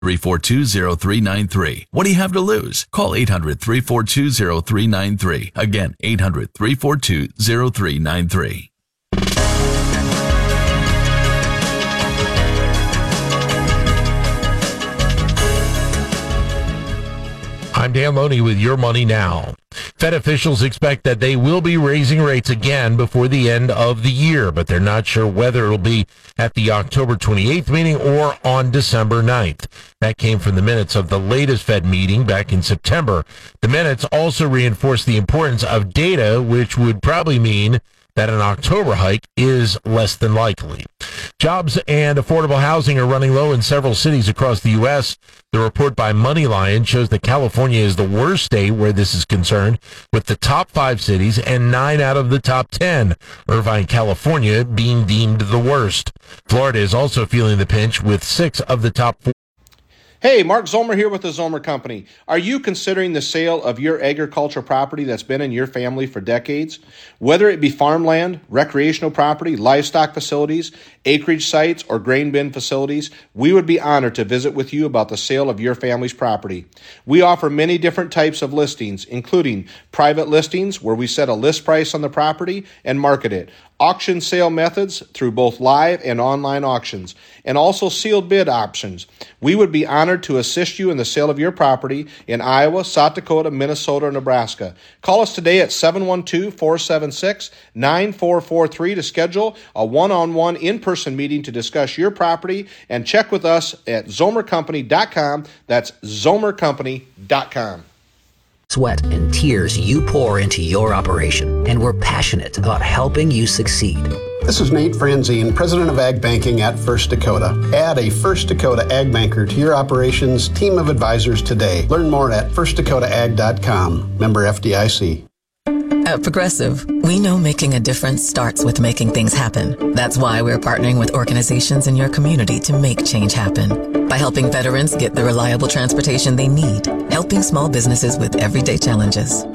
800-342-0393. What do you have to lose? Call 800-342-0393. Again, 800-342-0393. I'm Dan Loney with Your Money Now. Fed officials expect that they will be raising rates again before the end of the year, but they're not sure whether it'll be at the October 28th meeting or on December 9th. That came from the minutes of the latest Fed meeting back in September. The minutes also reinforce the importance of data, which would probably mean that an October hike is less than likely. Jobs and affordable housing are running low in several cities across the U.S. The report by MoneyLion shows that California is the worst state where this is concerned, with the top 5 cities and 9 out of the top 10, Irvine, California, being deemed the worst. Florida is also feeling the pinch, with 6 of the top 4. Hey, Mark Zomer here with the Zomer Company. Are you considering the sale of your agricultural property that's been in your family for decades? Whether it be farmland, recreational property, livestock facilities, acreage sites, or grain bin facilities, we would be honored to visit with you about the sale of your family's property. We offer many different types of listings, including private listings where we set a list price on the property and market it, auction sale methods through both live and online auctions, and also sealed bid options. We would be honored to assist you in the sale of your property in Iowa, South Dakota, Minnesota, or Nebraska. Call us today at 712-476-9443 to schedule a one-on-one in-person meeting to discuss your property, and check with us at zomercompany.com. That's zomercompany.com. Sweat and tears you pour into your operation, and we're passionate about helping you succeed. This is Nate Franzine, President of Ag Banking at First Dakota. Add a First Dakota Ag Banker to your operations team of advisors today. Learn more at firstdakotaag.com. Member FDIC. At Progressive, we know making a difference starts with making things happen. That's why we're partnering with organizations in your community to make change happen. By helping veterans get the reliable transportation they need, helping small businesses with everyday challenges,